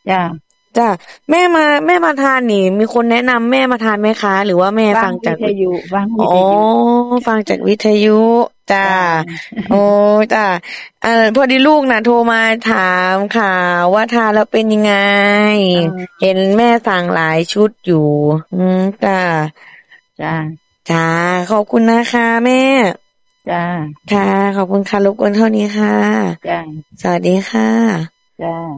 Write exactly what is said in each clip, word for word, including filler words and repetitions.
จ้าจ้าแม่มาแม่มาทานนี่มีคนแนะนำแม่มาทานไหมคะหรือว่าแม่ฟังจากวิทยุฟังวิทยุอ๋อฟังจากวิทยุจ้าโอ้จ้าเอ่อพอดีลูกน่ะโทรมาถามค่ะว่าทานแล้วเป็นยังไงเห็นแม่สั่งหลายชุดอยู่อืมจ้าจ้าจ้าขอบคุณนะคะแม่จ้าค่ะขอบคุณค่ะรบกวนเท่านี้ค่ะจ้าสวัสดีค่ะจ้า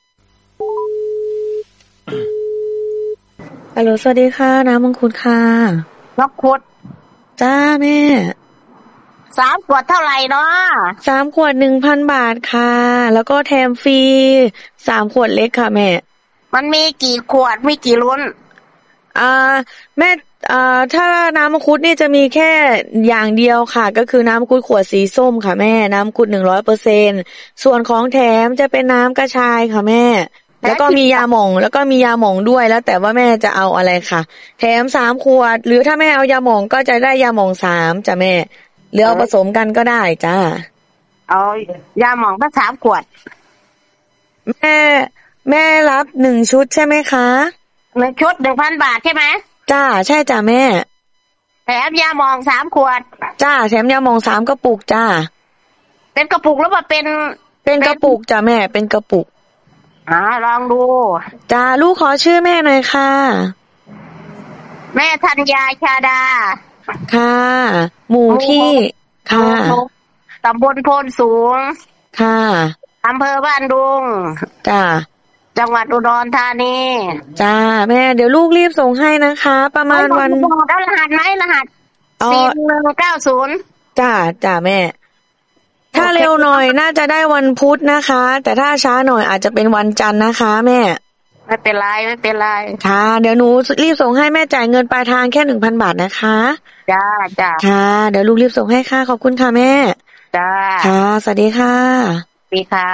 ฮัลโหลสวัสดีค่ะน้ำมังคุดค่ะน้ำคุดจ้าแม่สามขวดเท่าไหร่เนาะสามขวดหนึ่งพันบาทค่ะแล้วก็แถมฟรีสามขวดเล็กค่ะแม่มันมีกี่ขวดมีกี่รุ่นอ่าแม่อ่าถ้าน้ำมังคุดนี่จะมีแค่อย่างเดียวค่ะก็คือน้ำมังคุดขวดสีส้มค่ะแม่น้ำมังคุดหนึ่งร้อยเปอร์เซ็นต์ส่วนของแถมจะเป็นน้ำกระชายค่ะแม่แล้วก็มียาหม่องแล้วก็มียาหม่องด้วยแล้วแต่ว่าแม่จะเอาอะไรค่ะแถมสามขวดหรือถ้าแม่เอายาหม่องก็จะได้ยาหม่องสามจ้ะแม่หรือเอาผสมกันก็ได้จ้าเอายาหม่องก็สามขวดแม่แม่รับหนึ่งชุดใช่ไหมคะหนึ่งชุดหนึ่งพันบาทใช่ไหมจ้าใช่จ้ะแม่แถมยาหม่องสามขวดจ้าแถมยาหม่องสามกระปุกจ้าเป็นกระปุกแล้วมาเป็นเป็นกระปุกจ้ะแม่เป็นกระปุกอ่าลองดูจ้าลูกขอชื่อแม่หน่อยค่ะแม่ธัญญาชาดาค่ะหมู่ที่ค่ะตำบลโพนสูงค่ะอำเภอบ้านดุงจ้าจังหวัดอุดรธานีจ้าแม่เดี๋ยวลูกรีบส่งให้นะคะประมาณวันได้รหัสไหมรหัสสี่หนึ่งเก้าศูนย์จ้าจ้าแม่ถ้าเร็วหน่อยน่าจะได้วันพุธนะคะแต่ถ้าช้าหน่อยอาจจะเป็นวันจันทร์นะคะแม่ไม่เป็นไรไม่เป็นไรค่ะเดี๋ยวหนูรีบส่งให้แม่จ่ายเงินปลายทางแค่หนึ่งพันบาทนะคะจ้าจ้าค่ะเดี๋ยวลูกรีบส่งให้ค่ะขอบคุณค่ะแม่จ้าค่ะสวัสดีค่ะสวัสดีค่ะ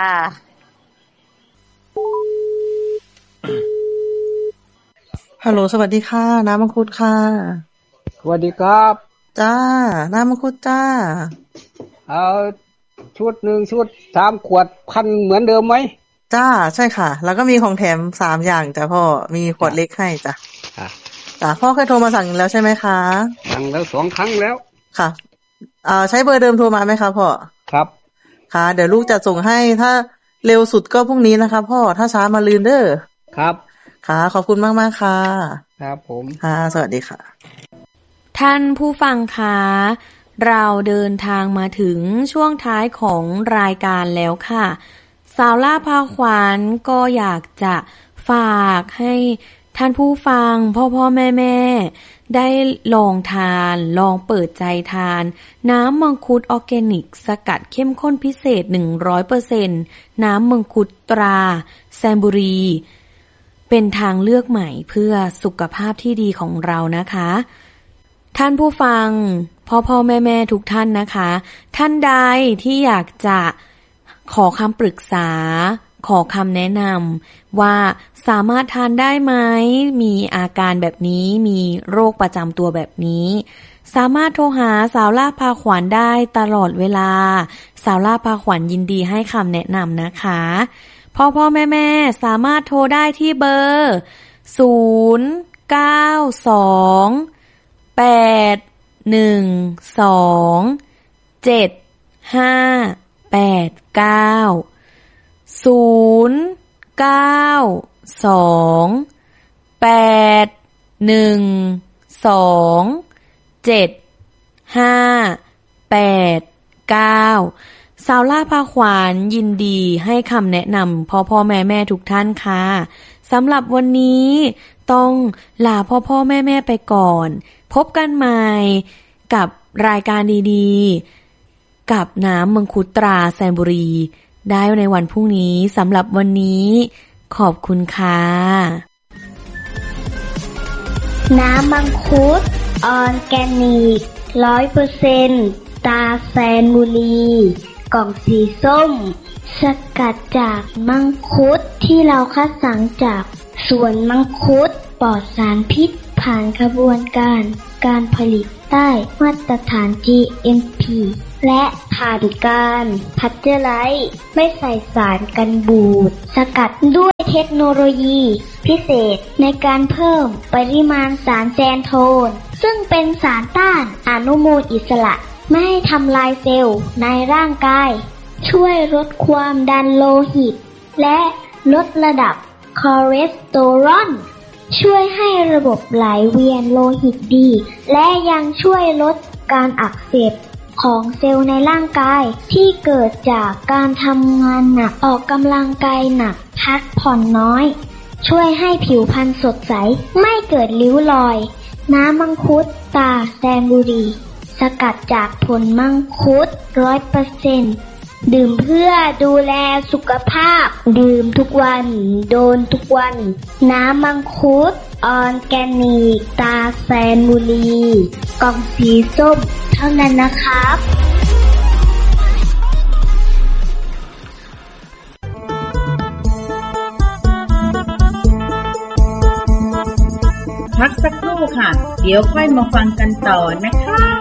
ฮัลโหลสวัสดีค่ะน้ำมังคุดค่ะสวัสดีครับจ้าน้ำมังคุดจ้าเอาชุดหนึ่งชุดสามขวดพันเหมือนเดิมไหมจ้าใช่ค่ะแล้วก็มีของแถมสามอย่างจ้ะพ่อมีขวดเล็กให้จ้ะจ้ะพ่อเคยโทรมาสั่งแล้วใช่ไหมคะสั่งแล้วสองครั้งแล้วค่ะอ่าใช้เบอร์เดิมโทรมาไหมคะพ่อครับค่ะเดี๋ยวลูกจะส่งให้ถ้าเร็วสุดก็พรุ่งนี้นะคะพ่อถ้าช้ามาลืนเด้อครับค่ะขอบคุณมากมากค่ะครับผมค่ะสวัสดีค่ะท่านผู้ฟังคะเราเดินทางมาถึงช่วงท้ายของรายการแล้วค่ะสาวล่าพาขวัญก็อยากจะฝากให้ท่านผู้ฟังพ่อพ่อแม่แม่ได้ลองทานลองเปิดใจทานน้ำมังคุดออร์แกนิกสกัดเข้มข้นพิเศษ หนึ่งร้อยเปอร์เซ็นต์ น้ำมังคุดตราแซมบุรีเป็นทางเลือกใหม่เพื่อสุขภาพที่ดีของเรานะคะท่านผู้ฟังพ่อพ่อแม่แม่ทุกท่านนะคะท่านใดที่อยากจะขอคำปรึกษาขอคำแนะนำว่าสามารถทานได้ไหมมีอาการแบบนี้มีโรคประจำตัวแบบนี้สามารถโทรหาสาวล่าพาขวัญได้ตลอดเวลาสาวล่าพาขวัญยินดีให้คำแนะนำนะคะพ่อพ่อแม่แม่สามารถโทรได้ที่เบอร์ศูนย์ เก้า สอง แปด หนึ่ง สอง เจ็ด ห้า แปด เก้า ศูนย์ เก้า สอง แปด หนึ่ง สอง เจ็ด ห้า แปด เก้าสาวล่าพาขวัญยินดีให้คำแนะนำพ่อพ่อแม่แม่ทุกท่านค่ะสำหรับวันนี้ต้องลาพ่อพ่อแม่แม่ไปก่อนพบกันใหม่กับรายการดีๆกับน้ำมังคุดตราแซมบุรีได้ในวันพรุ่งนี้สำหรับวันนี้ขอบคุณค่ะน้ำมังคุดออร์แกนิก ร้อยเปอร์เซ็นต์ ตราแซมบุรีกล่องสีส้มสกัดจากมังคุดที่เราคัดสรรจากสวนมังคุดปลอดสารพิษผ่านกระบวนการการผลิตได้มาตรฐาน จี เอ็ม พีและผ่านการพัชเจอร์ไลซ์ไม่ใส่สารกันบูดสกัดด้วยเทคโนโลยีพิเศษในการเพิ่มปริมาณสารแซนโทนซึ่งเป็นสารต้านอนุมูลอิสระไม่ให้ทำลายเซลล์ในร่างกายช่วยลดความดันโลหิตและลดระดับคอเลสเตอรอลช่วยให้ระบบไหลเวียนโลหิตดีและยังช่วยลดการอักเสบของเซลล์ในร่างกายที่เกิดจากการทำงานหนักออกกำลังกายหนักพักผ่อนน้อยช่วยให้ผิวพรรณสดใสไม่เกิดริ้วรอยน้ำมังคุดตราแซนบุรีสกัดจากผลมังคุด ร้อยเปอร์เซ็นต์ ดื่มเพื่อดูแลสุขภาพดื่มทุกวันโดนทุกวันน้ำมังคุดออร์แกนิกตราแซนบุรีกล่องสีส้มเท่านั้นนะครับพักสักครู่ค่ะเดี๋ยวค่อยมาฟังกันต่อนะคะ